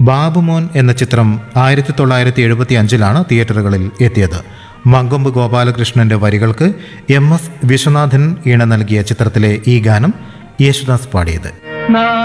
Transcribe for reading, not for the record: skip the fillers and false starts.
ബാബുമോൻ എന്ന ചിത്രം 1975 തിയേറ്ററുകളിൽ എത്തിയത്. മങ്കൊമ്പ് ഗോപാലകൃഷ്ണന്റെ വരികൾക്ക് MS വിശ്വനാഥൻ ഈണ നൽകിയ ചിത്രത്തിലെ ഈ ഗാനം യേശുദാസ് പാടിയത്.